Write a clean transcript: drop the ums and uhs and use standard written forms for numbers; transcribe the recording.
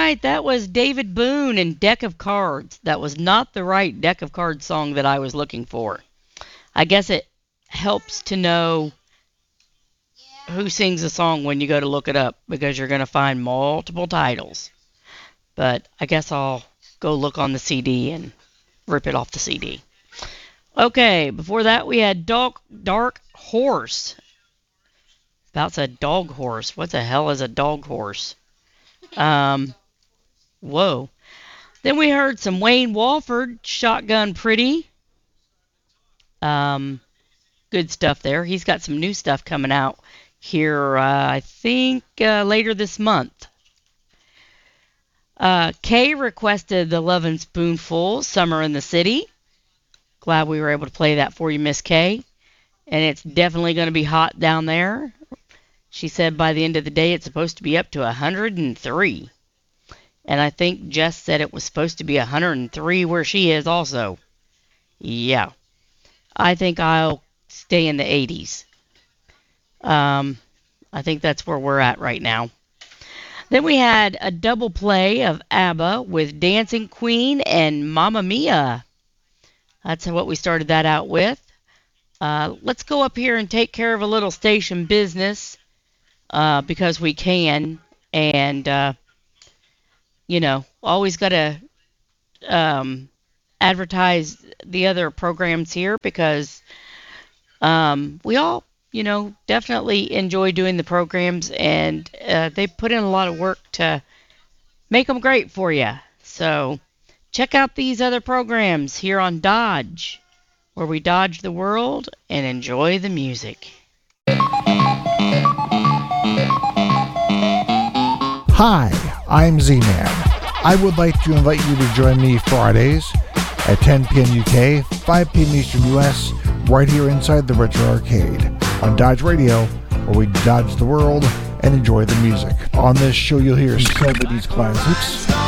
right, that was David Boone and Deck of Cards. That was not the right Deck of Cards song that I was looking for. I guess it helps to know who sings a song when you go to look it up, because you're going to find multiple titles. But I guess I'll go look on the CD and rip it off the CD. Okay, before that we had Dark Horse. About said dog horse. What the hell is a dog horse? Whoa. Then we heard some Wayne Walford, Shotgun Pretty. Good stuff there. He's got some new stuff coming out here, I think, later this month. Kay requested the Lovin' Spoonful, Summer in the City. Glad we were able to play that for you, Miss Kay. And it's definitely going to be hot down there. She said by the end of the day it's supposed to be up to 103. And I think Jess said it was supposed to be 103 where she is also. Yeah. I think I'll stay in the 80s. I think that's where we're at right now. Then we had a double play of ABBA with Dancing Queen and Mamma Mia. That's what we started that out with. Let's go up here and take care of a little station business because we can. And, always got to advertise the other programs here because we all, definitely enjoy doing the programs, and they put in a lot of work to make them great for you. So check out these other programs here on Dodge, where we dodge the world and enjoy the music. Hi, I'm Z-Man. I would like to invite you to join me Fridays at 10 p.m. UK, 5 p.m. Eastern US, right here inside the Retro Arcade on Dodge Radio, where we dodge the world and enjoy the music. On this show, you'll hear 70s classics,